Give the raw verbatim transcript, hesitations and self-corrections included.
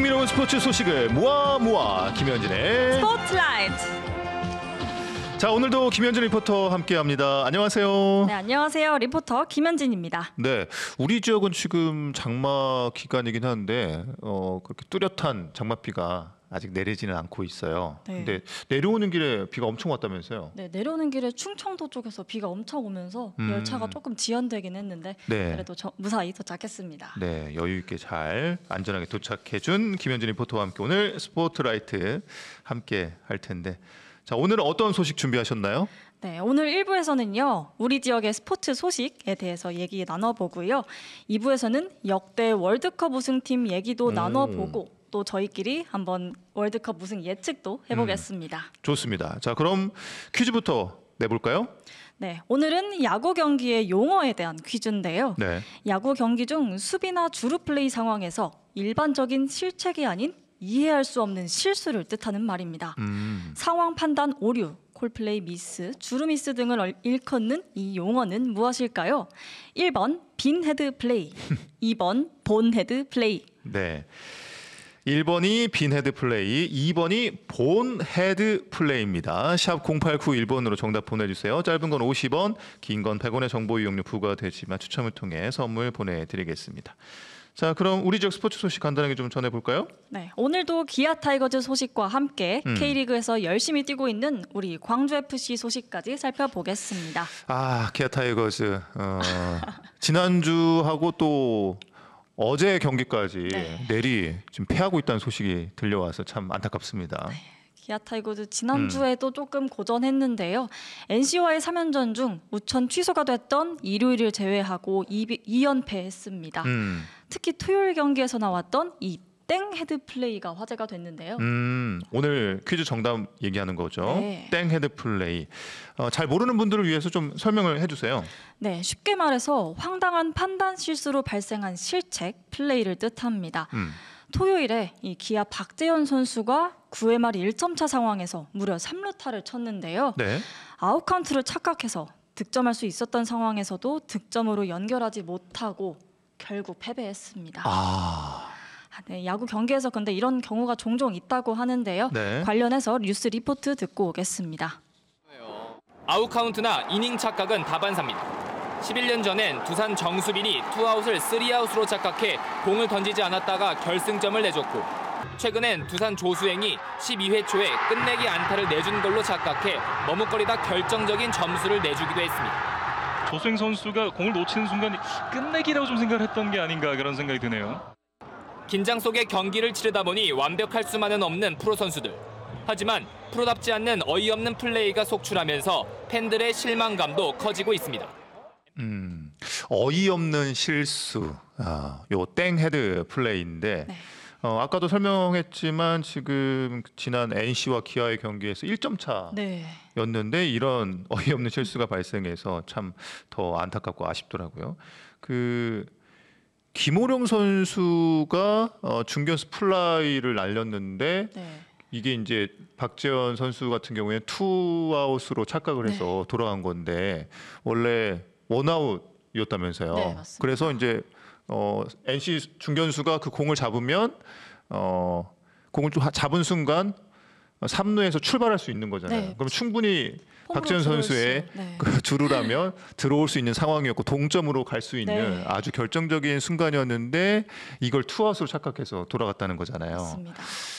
흥미로운 스포츠 소식을 모아 모아 김현진의 스포트라이트. 자, 오늘도 김현진 리포터 함께합니다. 안녕하세요. 네, 안녕하세요. 리포터 김현진입니다. 네, 우리 지역은 지금 장마 기간이긴 한데 어, 그렇게 뚜렷한 장맛비가 아직 내리지는 않고 있어요. 네. 근데 내려오는 길에 비가 엄청 왔다면서요? 네, 내려오는 길에 충청도 쪽에서 비가 엄청 오면서 음. 열차가 조금 지연되긴 했는데 네. 그래도 저, 무사히 도착했습니다. 네, 여유 있게 잘 안전하게 도착해준 김현진 리포터와 함께 오늘 스포트라이트 함께 할 텐데, 자, 오늘은 어떤 소식 준비하셨나요? 네, 오늘 일 부에서는요, 우리 지역의 스포츠 소식에 대해서 얘기 나눠보고요. 이 부에서는 역대 월드컵 우승팀 얘기도 오. 나눠보고 또 저희끼리 한번 월드컵 우승 예측도 해보겠습니다. 음, 좋습니다. 자, 그럼 퀴즈부터 내볼까요? 네, 오늘은 야구 경기의 용어에 대한 퀴즈인데요. 네. 야구 경기 중 수비나 주루 플레이 상황에서 일반적인 실책이 아닌 이해할 수 없는 실수를 뜻하는 말입니다. 음. 상황 판단 오류, 콜플레이 미스, 주루 미스 등을 일컫는 이 용어는 무엇일까요? 일 번 빈 헤드 플레이, 이 번 본 헤드 플레이. 네. 일 번이 빈 헤드 플레이, 이 번이 본 헤드 플레이입니다. 샵 공팔구일 번으로 정답 보내주세요. 짧은 건 오십 원, 긴 건 백 원의 정보 이용료 부과되지만 추첨을 통해 선물 보내드리겠습니다. 자, 그럼 우리 지역 스포츠 소식 간단하게 좀 전해볼까요? 네, 오늘도 기아 타이거즈 소식과 함께 음. K리그에서 열심히 뛰고 있는 우리 광주에프씨 소식까지 살펴보겠습니다. 아, 기아 타이거즈 어, 지난주하고 또 어제 경기까지 네. 내리 지금 패하고 있다는 소식이 들려와서 참 안타깝습니다. 기아 타이거즈 지난주에도 음. 조금 고전했는데요. 엔씨와의 삼 연전 중 우천 취소가 됐던 일요일을 제외하고 이 연패했습니다. 음. 특히 토요일 경기에서 나왔던 이 땡 헤드 플레이가 화제가 됐는데요. 음, 오늘 퀴즈 정답 얘기하는 거죠. 네. 땡 헤드 플레이. 어, 잘 모르는 분들을 위해서 좀 설명을 해주세요. 네, 쉽게 말해서 황당한 판단 실수로 발생한 실책 플레이를 뜻합니다. 음. 토요일에 이 기아 박재현 선수가 구 회 말 일 점 차 상황에서 무려 삼 루타를 쳤는데요. 네. 아웃 카운트를 착각해서 득점할 수 있었던 상황에서도 득점으로 연결하지 못하고 결국 패배했습니다. 아... 네, 야구 경기에서 근데 이런 경우가 종종 있다고 하는데요. 네. 관련해서 뉴스 리포트 듣고 오겠습니다. 아웃 카운트나 이닝 착각은 다반사입니다. 십일 년 전엔 두산 정수빈이 투아웃을 쓰리아웃으로 착각해 공을 던지지 않았다가 결승점을 내줬고, 최근엔 두산 조수행이 십이 회 초에 끝내기 안타를 내준 걸로 착각해 머뭇거리다 결정적인 점수를 내주기도 했습니다. 조수행 선수가 공을 놓치는 순간 끝내기라고 좀 생각을 했던 게 아닌가 그런 생각이 드네요. 긴장 속에 경기를 치르다 보니 완벽할 수만은 없는 프로 선수들. 하지만 프로답지 않는 어이없는 플레이가 속출하면서 팬들의 실망감도 커지고 있습니다. 음, 어이없는 실수, 아, 요 땡 헤드 플레이인데 네. 어, 아까도 설명했지만 지금 지난 엔씨와 기아의 경기에서 일 점 차였는데 네. 이런 어이없는 실수가 발생해서 참 더 안타깝고 아쉽더라고요. 그 김호령 선수가 어, 중견수 플라이를 날렸는데 네. 이게 이제 박재현 선수 같은 경우에는 투아웃으로 착각을 해서 네. 돌아간 건데 원래 원아웃이었다면서요. 네, 그래서 이제 어, 엔씨 중견수가 그 공을 잡으면 어, 공을 좀 잡은 순간 삼 루에서 출발할 수 있는 거잖아요. 네. 그럼 충분히 박재현 선수의 네. 그 주루라면 들어올 수 있는 상황이었고 동점으로 갈 수 있는 네. 아주 결정적인 순간이었는데 이걸 투아웃으로 착각해서 돌아갔다는 거잖아요. 맞습니다.